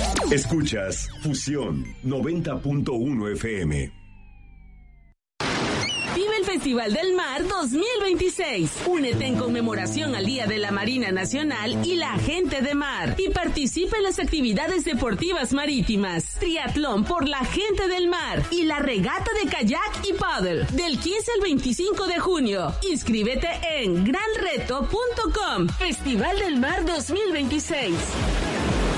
Escuchas Fusión 90.1 FM. Vive el Festival del Mar 2026. Únete en conmemoración al Día de la Marina Nacional y la Gente de Mar y participa en las actividades deportivas marítimas, triatlón por la Gente del Mar y la regata de kayak y paddle del 15 al 25 de junio. Inscríbete en granreto.com. Festival del Mar 2026.